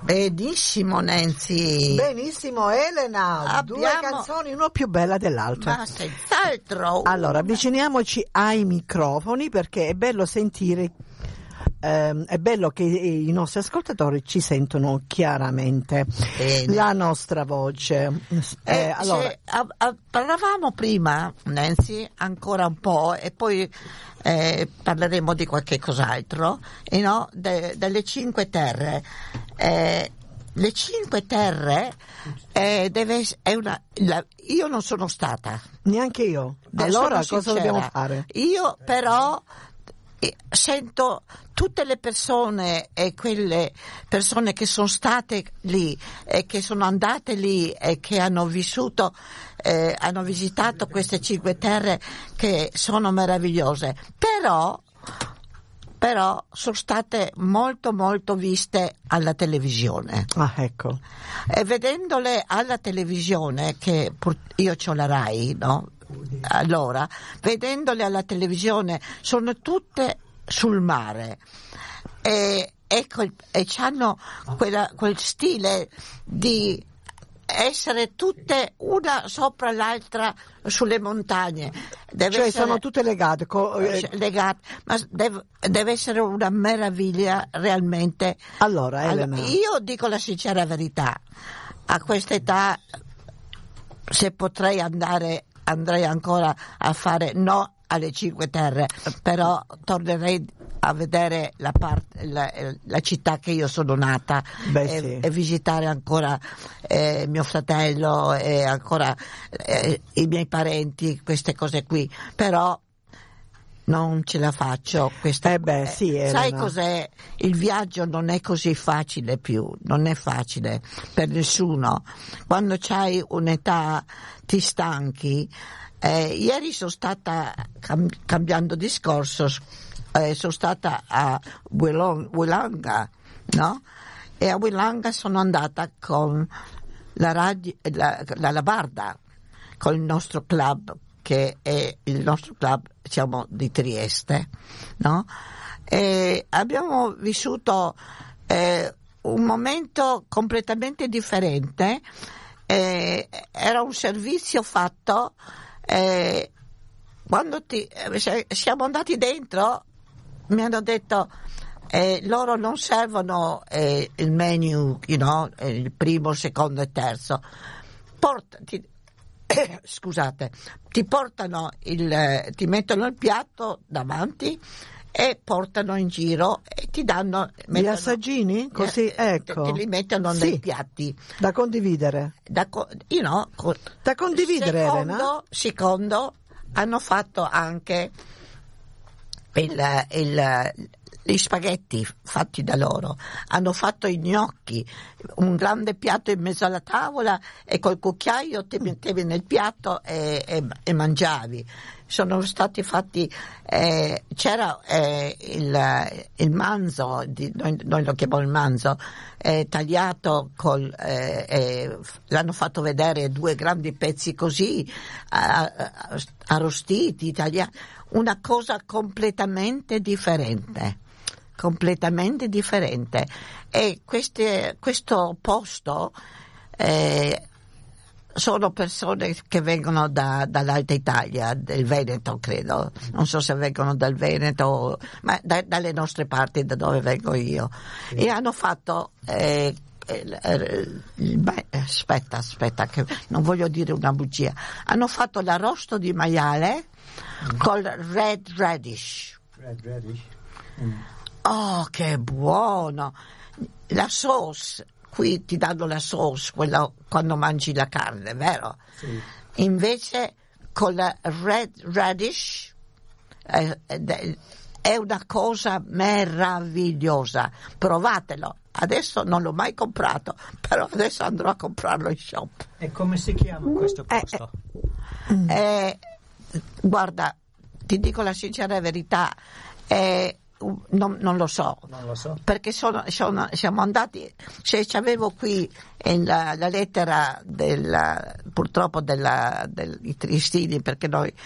Benissimo Nancy. Benissimo Elena, due canzoni, una più bella dell'altra. Ma senz'altro. Allora, avviciniamoci ai microfoni perché è bello sentire, è bello che i nostri ascoltatori ci sentono chiaramente. Bene. La nostra voce. Allora, parlavamo prima, Nancy, ancora un po' e poi parleremo di qualche cos'altro, no? Delle Cinque Terre. Le Cinque Terre io non sono stata. Neanche io. Allora cosa dobbiamo fare? Io però sento tutte le persone e quelle persone che sono state lì e che sono andate lì e che hanno vissuto, hanno visitato queste Cinque Terre che sono meravigliose, però sono state molto molto viste alla televisione. Ah, ecco. E vedendole alla televisione, che io c'ho la Rai, no? Allora, vedendole alla televisione, sono tutte sul mare e hanno quel stile di essere tutte una sopra l'altra sulle montagne. Sono tutte legate. Legate, ma deve essere una meraviglia realmente. Allora, Elena. Io dico la sincera verità, a questa età, se potrei andrei ancora a fare, no alle Cinque Terre, però tornerei a vedere la città che io sono nata. Sì. E visitare ancora mio fratello e ancora i miei parenti, queste cose qui, però non ce la faccio questa. Sì, sai cos'è? Il viaggio non è così facile più, non è facile per nessuno. Quando c'hai un'età ti stanchi. Ieri sono stata, cambiando discorso, sono stata a Willanga, no? E a Willanga sono andata con la Labarda, con il nostro club, che è il nostro club, siamo di Trieste, no? E abbiamo vissuto un momento completamente differente. Era un servizio fatto. Quando siamo andati dentro, mi hanno detto loro non servono il menu, il primo, il secondo e terzo. Scusate, ti portano ti mettono il piatto davanti e portano in giro e ti danno gli assaggini, così, ecco, te li mettono nei piatti da condividere, da condividere. Secondo hanno fatto anche gli spaghetti fatti da loro, hanno fatto i gnocchi, un grande piatto in mezzo alla tavola e col cucchiaio ti mettevi nel piatto e mangiavi. Sono stati fatti, c'era il manzo, noi lo chiamiamo il manzo, tagliato l'hanno fatto vedere due grandi pezzi così, arrostiti, tagliati, una cosa completamente differente. E questo posto sono persone che vengono dall'Alta Italia, del Veneto credo, non so se vengono dal Veneto, ma dalle nostre parti, da dove vengo io, e hanno fatto aspetta che non voglio dire una bugia, hanno fatto l'arrosto di maiale col red radish. Oh, che buono! La sauce, qui ti danno la sauce, quella quando mangi la carne, vero? Sì. Invece con la red radish è una cosa meravigliosa. Provatelo. Adesso non l'ho mai comprato, però adesso andrò a comprarlo in shop. E come si chiama questo posto? Guarda, ti dico la sincera verità, non lo so, perché siamo andati, se c'avevo qui la lettera purtroppo dei Triestini, perché noi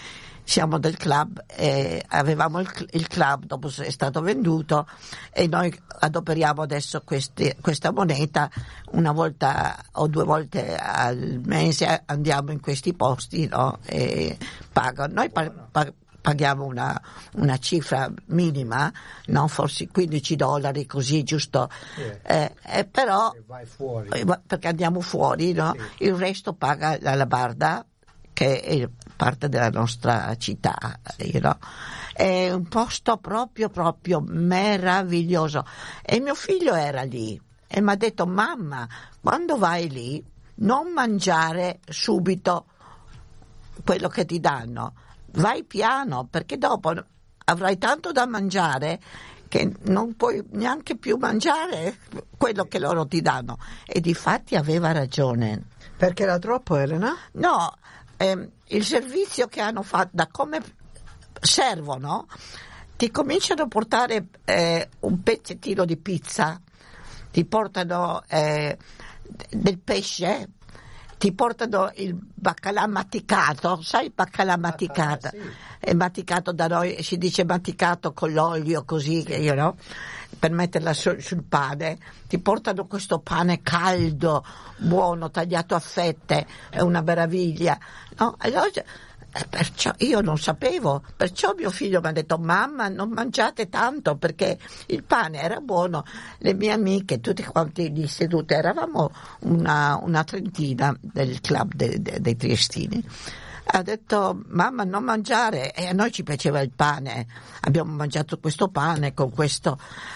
siamo del club, avevamo il club, dopo è stato venduto, e noi adoperiamo adesso questa moneta una volta o 2 volte al mese, andiamo in questi posti, no? E pagano. Noi paghiamo una cifra minima, no? Forse $15 così, giusto? Però Vai fuori. perché andiamo fuori, no? Sì. Il resto paga la Labarda, che è parte della nostra città, no? È un posto proprio meraviglioso, e mio figlio era lì e mi ha detto: mamma, quando vai lì non mangiare subito quello che ti danno, vai piano, perché dopo avrai tanto da mangiare che non puoi neanche più mangiare quello che loro ti danno. E difatti aveva ragione. Perché era troppo, Elena? No, il servizio che hanno fatto, da come servono, ti cominciano a portare un pezzettino di pizza, ti portano del pesce, ti portano il baccalà matticato, sai il baccalà matticato? Sì. È matticato, da noi si dice matticato con l'olio così, Sì. no? Per metterla sul pane. Ti portano questo pane caldo, buono, tagliato a fette, è una meraviglia, no? Allora, perciò io non sapevo, perciò mio figlio mi ha detto: mamma, non mangiate tanto, perché il pane era buono. Le mie amiche, tutti quanti lì sedute, eravamo una trentina del club dei triestini. Ha detto: mamma, non mangiare. E a noi ci piaceva il pane, abbiamo mangiato questo pane con questa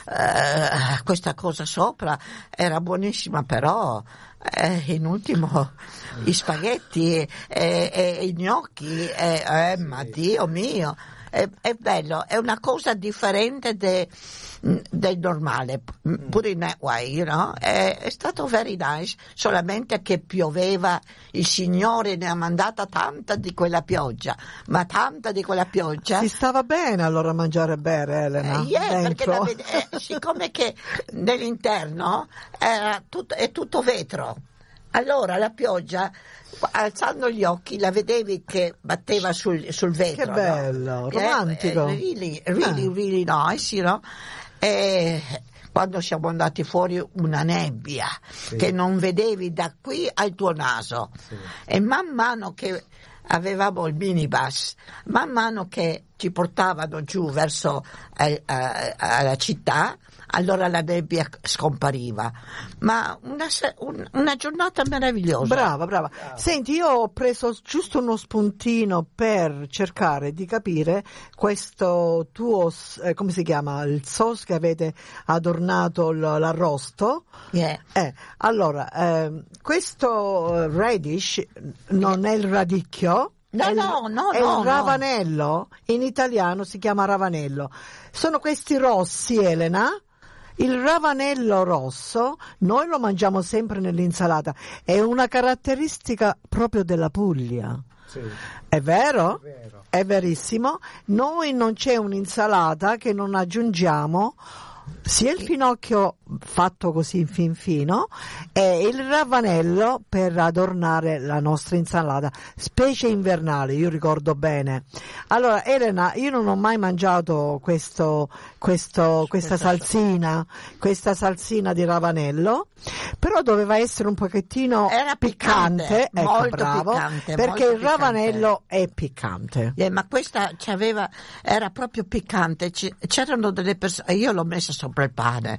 cosa sopra, era buonissima, però in ultimo i spaghetti e i gnocchi, ma Dio mio, è bello, è una cosa differente del normale, pure in that way, you know? È stato very nice, solamente che pioveva, il Signore ne ha mandata tanta di quella pioggia, ma tanta di quella pioggia. Si stava bene allora a mangiare e bere, Elena? Perché dentro. siccome che nell'interno è tutto vetro, allora la pioggia, alzando gli occhi, la vedevi che batteva sul vetro. Che bello, no? romantico. Really nice, you know? E quando siamo andati fuori, una nebbia, sì, che non vedevi da qui al tuo naso. Sì. E man mano che avevamo il minibus, man mano che ci portavano giù verso la città, allora la nebbia scompariva. Ma una giornata meravigliosa. Brava. Senti, io ho preso giusto uno spuntino per cercare di capire questo tuo, come si chiama, il sauce che avete adornato l'arrosto. Yeah. Allora, questo radish non è il radicchio. No, è il no. ravanello, in italiano si chiama ravanello. Sono questi rossi, Elena. Il ravanello rosso noi lo mangiamo sempre nell'insalata, è una caratteristica proprio della Puglia. Sì. È vero? È vero. È verissimo. Noi non c'è un'insalata che non aggiungiamo sia il finocchio fatto così fin fino e il ravanello per adornare la nostra insalata, specie invernale, io ricordo bene. Allora, Elena, io non ho mai mangiato questa salsina di ravanello, però doveva essere un pochettino era piccante, ecco, molto bravo, piccante, perché molto il ravanello è piccante. Ma questa era proprio piccante. C'erano delle persone, io l'ho messa sopra il pane,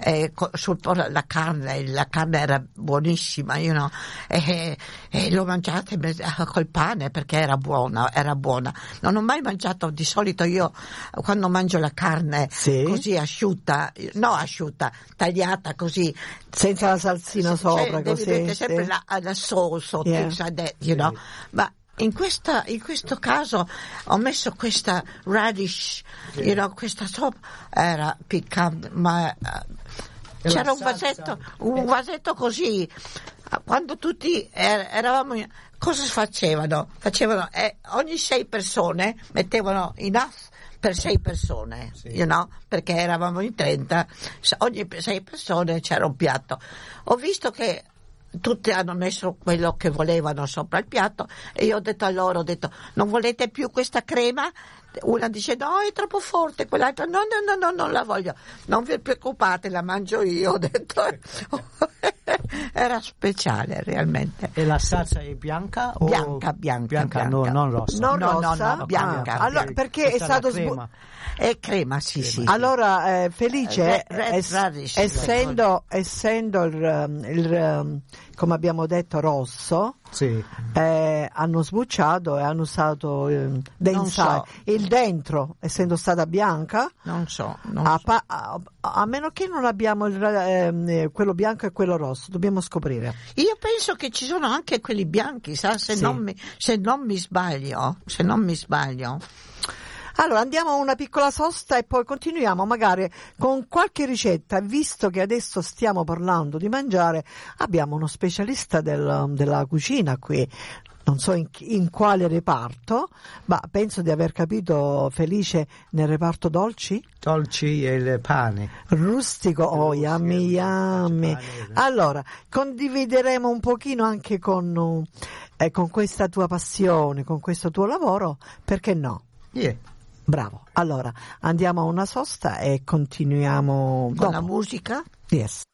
la carne era buonissima, you know, e l'ho mangiata col pane perché era buona. Non ho mai mangiato, di solito io quando mangio la carne così asciutta, tagliata così, senza la salsina sopra, devi così. mettere sempre la sauce, things like that, you know. Ma in questo caso ho messo questa radish, you know, questa sopra, era piccante, ma c'era un vasetto così. Quando tutti eravamo, cosa facevano? Ogni 6 persone mettevano enough per 6 persone, you know, perché eravamo in 30, ogni 6 persone c'era un piatto. Ho visto che tutti hanno messo quello che volevano sopra il piatto e io ho detto a loro, non volete più questa crema? Una dice no, è troppo forte, quell'altra no, non la voglio, non vi preoccupate, la mangio io, ho detto. Era speciale realmente. E la salsa è bianca? Bianca. No, non rossa. Non rossa? No, bianca. Allora, perché è stato crema. È crema, sì. Allora, Felice, radish, essendo il come abbiamo detto rosso, sì. hanno sbucciato e hanno usato so. il dentro, essendo stata bianca, non so. A meno che non abbiamo quello bianco e quello rosso, dobbiamo scoprire. Io penso che ci sono anche quelli bianchi, sa? Se non mi sbaglio. Allora andiamo a una piccola sosta e poi continuiamo magari con qualche ricetta. Visto che adesso stiamo parlando di mangiare, abbiamo uno specialista della cucina qui, non so in quale reparto, ma penso di aver capito, Felice, nel reparto dolci? Dolci e il pane. Rustico, oh yummy. Allora, condivideremo un pochino anche con questa tua passione, con questo tuo lavoro, perché no? Yeah. Bravo. Allora, andiamo a una sosta e continuiamo Con dopo. la musica? Yes.